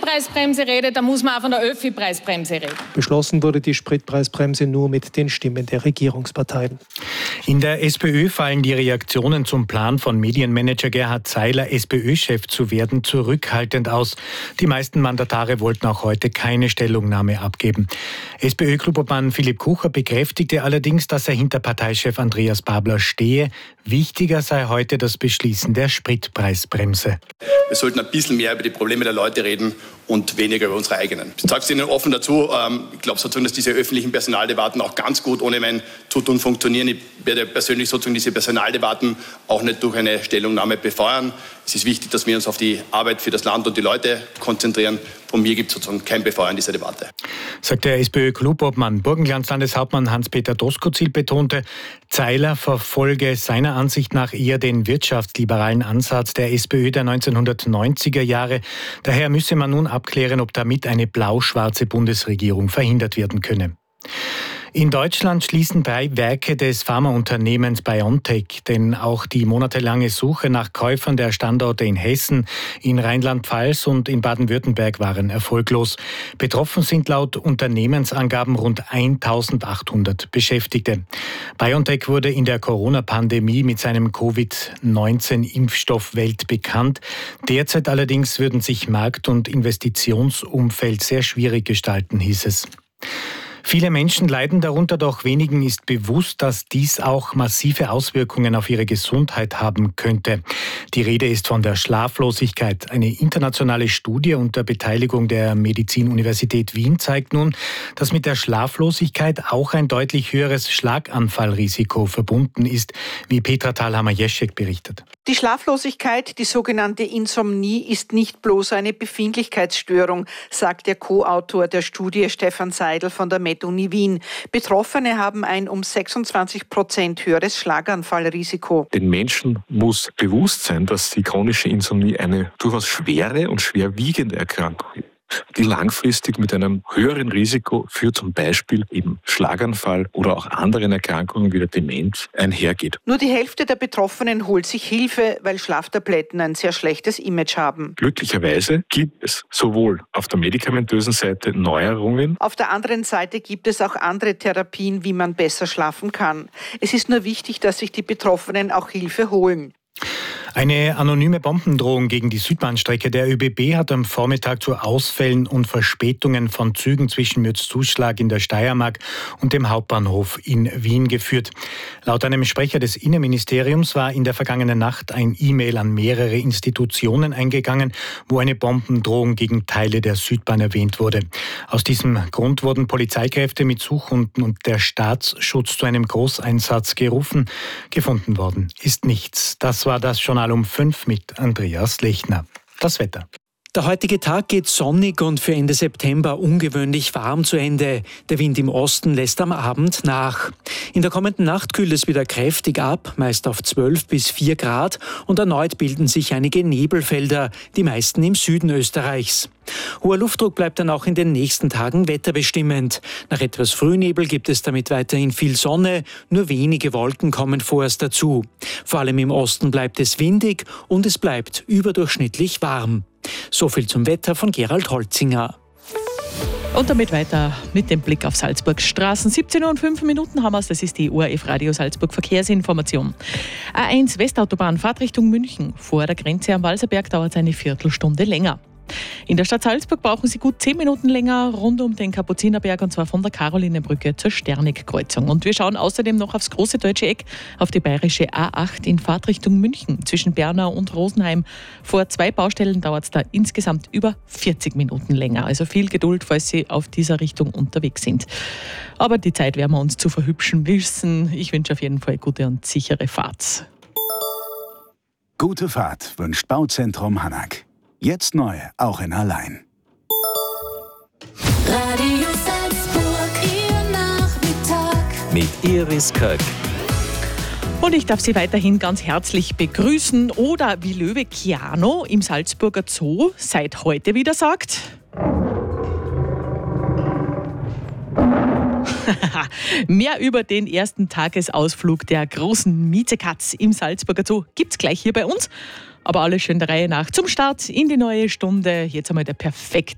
Spritpreisbremse redet, dann muss man auch von der Öffi-Preisbremse reden. Beschlossen wurde die Spritpreisbremse nur mit den Stimmen der Regierungsparteien. In der SPÖ fallen die Reaktionen zum Plan von Medienmanager Gerhard Zeiler, SPÖ-Chef zu werden, zurückhaltend aus. Die meisten Mandatare wollten auch heute keine Stellungnahme abgeben. SPÖ-Klubobmann Philipp Kucher bekräftigte allerdings, dass er hinter Parteichef Andreas Babler stehe. Wichtiger sei heute das Beschließen der Spritpreisbremse. Wir sollten ein bisschen mehr über die Probleme der Leute reden und weniger über unsere eigenen. Ich sage es Ihnen offen dazu, ich glaube sozusagen, dass diese öffentlichen Personaldebatten auch ganz gut ohne mein Zutun funktionieren. Ich werde persönlich sozusagen diese Personaldebatten auch nicht durch eine Stellungnahme befeuern. Es ist wichtig, dass wir uns auf die Arbeit für das Land und die Leute konzentrieren. Von mir gibt es sozusagen kein Befeuern dieser Debatte. Sagt der SPÖ-Klubobmann. Burgenlands-Landeshauptmann Hans-Peter Doskozil betonte, Zeiler verfolge seiner Ansicht nach eher den wirtschaftsliberalen Ansatz der SPÖ der 1990er Jahre. Daher müsse man nun abklären, ob damit eine blau-schwarze Bundesregierung verhindert werden könne. In Deutschland schließen 3 Werke des Pharmaunternehmens BioNTech, denn auch die monatelange Suche nach Käufern der Standorte in Hessen, in Rheinland-Pfalz und in Baden-Württemberg waren erfolglos. Betroffen sind laut Unternehmensangaben rund 1.800 Beschäftigte. BioNTech wurde in der Corona-Pandemie mit seinem Covid-19-Impfstoff weltbekannt. Derzeit allerdings würden sich Markt- und Investitionsumfeld sehr schwierig gestalten, hieß es. Viele Menschen leiden darunter, doch wenigen ist bewusst, dass dies auch massive Auswirkungen auf ihre Gesundheit haben könnte. Die Rede ist von der Schlaflosigkeit. Eine internationale Studie unter Beteiligung der Medizinuniversität Wien zeigt nun, dass mit der Schlaflosigkeit auch ein deutlich höheres Schlaganfallrisiko verbunden ist, wie Petra Thalhammer-Jeschek berichtet. Die Schlaflosigkeit, die sogenannte Insomnie, ist nicht bloß eine Befindlichkeitsstörung, sagt der Co-Autor der Studie Stefan Seidel von der MedUni Wien. Betroffene haben ein um 26% höheres Schlaganfallrisiko. Den Menschen muss bewusst sein, dass die chronische Insomnie eine durchaus schwere und schwerwiegende Erkrankung ist, die langfristig mit einem höheren Risiko für zum Beispiel eben Schlaganfall oder auch anderen Erkrankungen wie der Demenz einhergeht. Nur die Hälfte der Betroffenen holt sich Hilfe, weil Schlaftabletten ein sehr schlechtes Image haben. Glücklicherweise gibt es sowohl auf der medikamentösen Seite Neuerungen. Auf der anderen Seite gibt es auch andere Therapien, wie man besser schlafen kann. Es ist nur wichtig, dass sich die Betroffenen auch Hilfe holen. Eine anonyme Bombendrohung gegen die Südbahnstrecke der ÖBB hat am Vormittag zu Ausfällen und Verspätungen von Zügen zwischen Mürzzuschlag in der Steiermark und dem Hauptbahnhof in Wien geführt. Laut einem Sprecher des Innenministeriums war in der vergangenen Nacht ein E-Mail an mehrere Institutionen eingegangen, wo eine Bombendrohung gegen Teile der Südbahn erwähnt wurde. Aus diesem Grund wurden Polizeikräfte mit Suchhunden und der Staatsschutz zu einem Großeinsatz gerufen. Gefunden worden ist nichts. Das war das Journal um 5 mit Andreas Lechner. Das Wetter. Der heutige Tag geht sonnig und für Ende September ungewöhnlich warm zu Ende. Der Wind im Osten lässt am Abend nach. In der kommenden Nacht kühlt es wieder kräftig ab, meist auf 12 bis 4 Grad und erneut bilden sich einige Nebelfelder, die meisten im Süden Österreichs. Hoher Luftdruck bleibt dann auch in den nächsten Tagen wetterbestimmend. Nach etwas Frühnebel gibt es damit weiterhin viel Sonne, nur wenige Wolken kommen vorerst dazu. Vor allem im Osten bleibt es windig und es bleibt überdurchschnittlich warm. So viel zum Wetter von Gerald Holzinger. Und damit weiter mit dem Blick auf Salzburg. Straßen 17:05 haben wir es. Das ist die ORF Radio Salzburg Verkehrsinformation. A1 Westautobahn, Fahrt Richtung München. Vor der Grenze am Walserberg dauert es eine Viertelstunde länger. In der Stadt Salzburg brauchen Sie gut 10 Minuten länger rund um den Kapuzinerberg, und zwar von der Karolinenbrücke zur Sternig-Kreuzung. Und wir schauen außerdem noch aufs große deutsche Eck, auf die bayerische A8 in Fahrtrichtung München. Zwischen Bernau und Rosenheim. Vor 2 Baustellen dauert es da insgesamt über 40 Minuten länger. Also viel Geduld, falls Sie auf dieser Richtung unterwegs sind. Aber die Zeit werden wir uns zu verhübschen wissen. Ich wünsche auf jeden Fall gute und sichere Fahrt. Gute Fahrt wünscht Bauzentrum Hanak. Jetzt neu, auch in Allein. Radio Salzburg, Ihr Nachmittag. Mit Iris Köck. Und ich darf Sie weiterhin ganz herzlich begrüßen. Oder wie Löwe Keanu im Salzburger Zoo seit heute wieder sagt. Mehr über den ersten Tagesausflug der großen Miezekatz im Salzburger Zoo gibt's gleich hier bei uns. Aber alles schön der Reihe nach zum Start in die neue Stunde. Jetzt einmal der perfekte